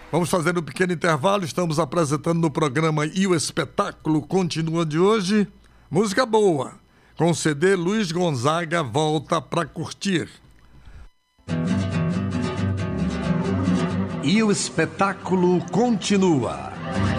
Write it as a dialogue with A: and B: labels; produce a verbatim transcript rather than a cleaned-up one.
A: Vamos fazer um pequeno intervalo, estamos apresentando no programa E o Espetáculo Continua de hoje. Música boa, com o C D Luiz Gonzaga Volta Pra Curtir. E o Espetáculo Continua.